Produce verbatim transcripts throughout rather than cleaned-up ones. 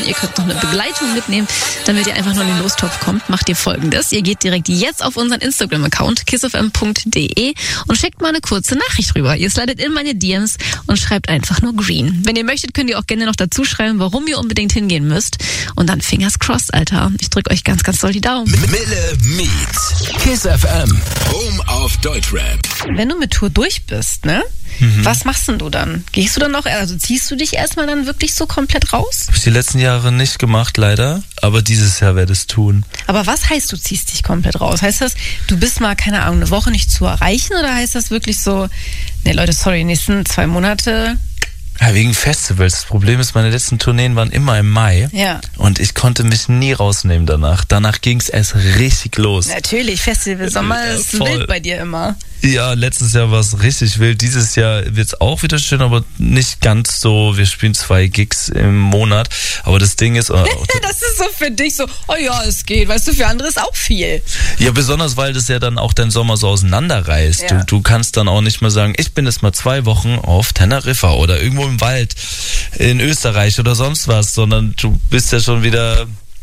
ihr könnt noch eine Begleitung mitnehmen, damit ihr einfach nur in den Lostopf kommt. Macht ihr Folgendes. Ihr geht direkt jetzt auf unseren Instagram-Account kissfm punkt de und schickt mal eine kurze Nachricht rüber. Ihr slidet in meine D Ms und schreibt einfach nur Green. Wenn ihr möchtet, könnt ihr auch gerne noch dazu schreiben, warum ihr unbedingt hingehen müsst. Und dann Fingers crossed, Alter. Ich drücke euch ganz, ganz doll die Daumen. Mille Meets Kiss F M, Home of Deutschrap. Wenn du mit Tour durch bist, ne? Mhm. Was machst denn du dann? Gehst du dann noch, also ziehst du dich erstmal dann wirklich so komplett raus? Habe ich die letzten Jahre nicht gemacht, leider. Aber dieses Jahr werde ich es tun. Aber was heißt, du ziehst dich komplett raus? Heißt das, du bist mal, keine Ahnung, eine Woche nicht zu erreichen? Oder heißt das wirklich so, ne Leute, sorry, die nächsten zwei Monate... Ja, wegen Festivals. Das Problem ist, meine letzten Tourneen waren immer im Mai. Ja. Und ich konnte mich nie rausnehmen danach. Danach ging es erst richtig los. Natürlich, Festival Sommer Ja, ist voll. wild bei dir immer. Ja, letztes Jahr war es richtig wild. Dieses Jahr wird es auch wieder schön, aber nicht ganz so. Wir spielen zwei Gigs im Monat. Aber das Ding ist... das ist so für dich so, oh ja, es geht. Weißt du, für andere ist auch viel. Ja, besonders, weil das ja dann auch den Sommer so auseinanderreißt. Ja. Du, du kannst dann auch nicht mehr sagen, ich bin jetzt mal zwei Wochen auf Teneriffa oder irgendwo im Wald in Österreich oder sonst was, sondern du bist ja schon wieder...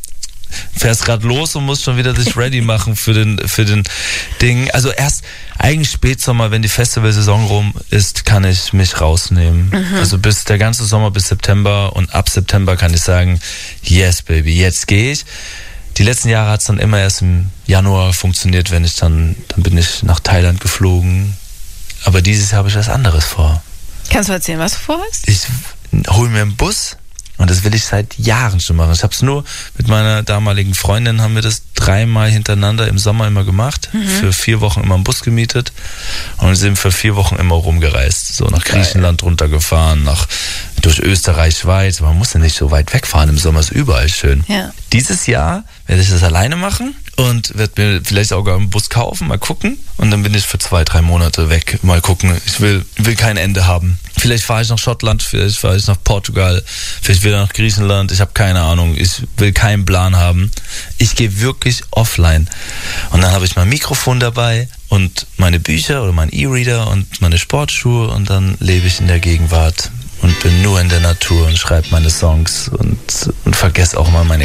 fährst gerade los und musst schon wieder dich ready machen für den für den Ding. Also erst eigentlich Spätsommer, wenn die Festivalsaison rum ist, kann ich mich rausnehmen. Mhm. Also bis der ganze Sommer bis September und ab September kann ich sagen, yes baby, jetzt gehe ich. Die letzten Jahre hat es dann immer erst im Januar funktioniert, wenn ich dann, dann bin ich nach Thailand geflogen. Aber dieses Jahr habe ich was anderes vor. Kannst du erzählen, was du vorhast? Ich hole mir einen Bus. Und das will ich seit Jahren schon machen. Ich habe es nur mit meiner damaligen Freundin, haben wir das dreimal hintereinander im Sommer immer gemacht. Mhm. Für vier Wochen immer einen Bus gemietet und sind für vier Wochen immer rumgereist. So nach Griechenland runtergefahren, nach durch Österreich, Schweiz. Man muss ja nicht so weit wegfahren, im Sommer ist überall schön. Ja. Dieses Jahr werde ich das alleine machen und werde mir vielleicht auch einen Bus kaufen, mal gucken. Und dann bin ich für zwei, drei Monate weg. Mal gucken. Ich will, will kein Ende haben. Vielleicht fahre ich nach Schottland, vielleicht fahre ich nach Portugal, vielleicht wieder nach Griechenland. Ich habe keine Ahnung. Ich will keinen Plan haben. Ich gehe wirklich offline. Und dann habe ich mein Mikrofon dabei und meine Bücher oder mein E-Reader und meine Sportschuhe und dann lebe ich in der Gegenwart und bin nur in der Natur und schreibe meine Songs und, und vergesse auch mal meine